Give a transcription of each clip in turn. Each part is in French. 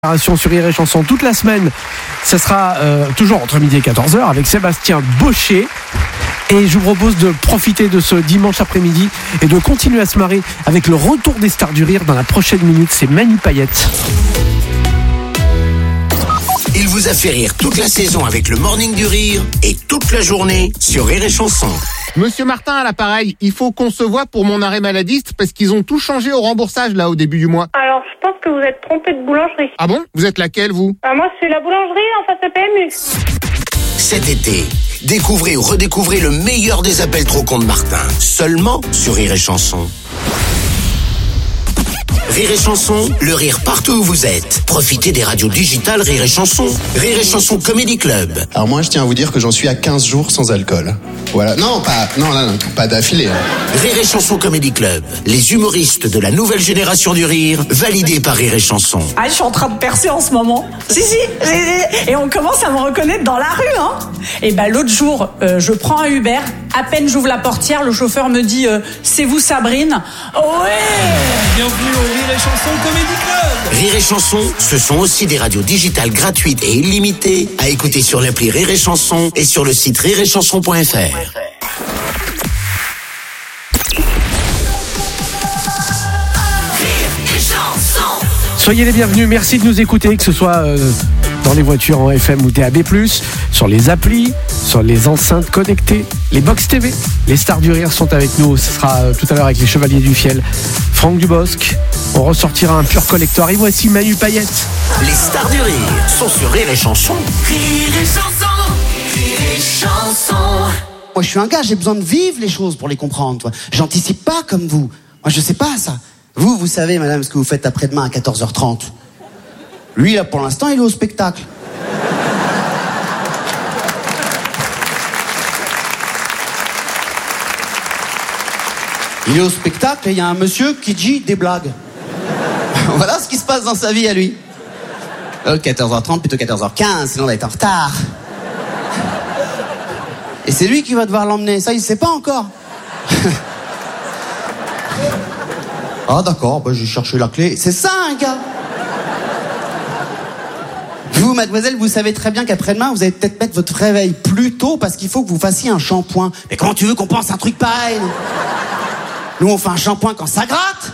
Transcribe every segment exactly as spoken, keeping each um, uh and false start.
Sur Rire et Chanson toute la semaine, ce sera euh, toujours entre midi et quatorze heures avec Sébastien Baucher. Et je vous propose de profiter de ce dimanche après-midi et de continuer à se marrer avec le retour des stars du rire dans la prochaine minute. C'est Manu Payette. Il vous a fait rire toute la saison avec le Morning du Rire et toute la journée sur Rire et Chanson. Monsieur Martin à l'appareil, il faut qu'on se voit pour mon arrêt maladiste parce qu'ils ont tout changé au remboursage là au début du mois. Alors, je pense que vous êtes trompé de boulangerie. Ah bon? Vous êtes laquelle vous? Ah, moi, c'est la boulangerie en face de P M U. Cet été, découvrez ou redécouvrez le meilleur des appels trop cons de Martin. Seulement sur Rire et Chanson. Rire et Chanson, le rire partout où vous êtes. Profitez des radios digitales Rire et Chanson. Rire et Chanson Comedy Club. Alors moi, je tiens à vous dire que j'en suis à quinze jours sans alcool. Voilà. Non, pas, non, non, non, pas d'affilée. Rire et Chanson Comedy Club. Les humoristes de la nouvelle génération du rire, validés par Rire et Chanson. Ah, je suis en train de percer en ce moment. Si, si, et on commence à me reconnaître dans la rue, hein. Et ben, l'autre jour, euh, je prends un Uber. À peine j'ouvre la portière, le chauffeur me dit euh, c'est vous Sabrine? Ouais. Bienvenue au Rire et Chanson Comedy Club. Rire et Chanson, ce sont aussi des radios digitales gratuites et illimitées à écouter sur l'appli Rire et Chanson et sur le site rire et chanson point f r. Soyez les bienvenus, merci de nous écouter, que ce soit euh, dans les voitures en F M ou D A B plus, sur les applis, sur les enceintes connectées, les box T V. Les stars du rire sont avec nous, ce sera euh, tout à l'heure avec les Chevaliers du Fiel. Franck Dubosc, on ressortira un pur collector. Et voici Manu Payette. Les stars du rire sont sur Rire et Chanson. Rire et Chanson, Rire et Chanson. Moi, je suis un gars, j'ai besoin de vivre les choses pour les comprendre, toi. J'anticipe pas comme vous. Moi, je sais pas ça. Vous, vous savez, madame, ce que vous faites après-demain à quatorze heures trente. Lui, là, pour l'instant, il est au spectacle. Il est au spectacle et il y a un monsieur qui dit des blagues. Voilà ce qui se passe dans sa vie à lui. Euh, quatorze heures trente plutôt quatorze heures quinze, sinon on va être en retard. Et c'est lui qui va devoir l'emmener, ça il sait pas encore. Ah d'accord, bah, j'ai cherché la clé. C'est ça un gars. Vous, mademoiselle, vous savez très bien qu'après-demain, vous allez peut-être mettre votre réveil plus tôt parce qu'il faut que vous fassiez un shampoing. Mais comment tu veux qu'on pense un truc pareil? Nous, on fait un shampoing quand ça gratte.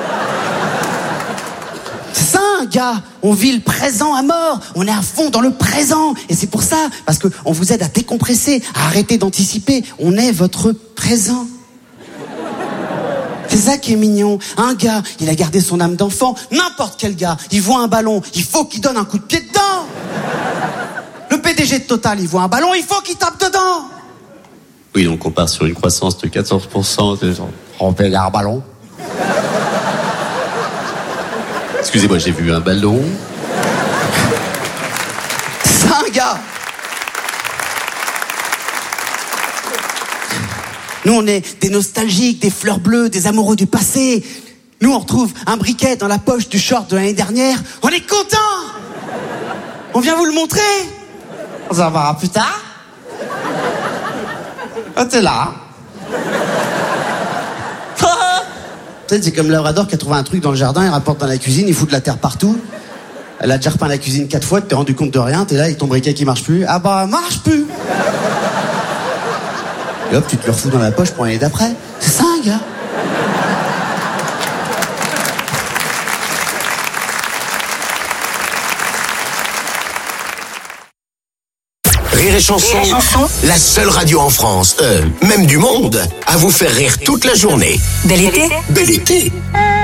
C'est ça un gars. On vit le présent à mort. On est à fond dans le présent. Et c'est pour ça, parce qu'on vous aide à décompresser, à arrêter d'anticiper. On est votre présent. C'est ça qui est mignon. Un gars, il a gardé son âme d'enfant. N'importe quel gars, il voit un ballon, il faut qu'il donne un coup de pied dedans. Le P D G de Total, il voit un ballon, il faut qu'il tape dedans. Oui, donc on part sur une croissance de quatorze pour cent. De... On pèle un ballon. Excusez-moi, j'ai vu un ballon. C'est un gars. Nous, on est des nostalgiques, des fleurs bleues, des amoureux du passé. Nous, on retrouve un briquet dans la poche du short de l'année dernière. On est contents. On vient vous le montrer. On s'en verra plus tard. Ah, t'es là. Tu sais, c'est comme Labrador qui a trouvé un truc dans le jardin, il rapporte dans la cuisine, il fout de la terre partout. Elle a déjà repeint la cuisine quatre fois, tu t'es rendu compte de rien, t'es là avec ton briquet qui marche plus. Ah bah, marche plus. Et hop, tu te le refous dans la poche pour l'année d'après. C'est ça, un gars. Rire et Chanson, Rire et Chanson, la seule radio en France, euh, même du monde, à vous faire rire toute la journée. Bel été. Bel été.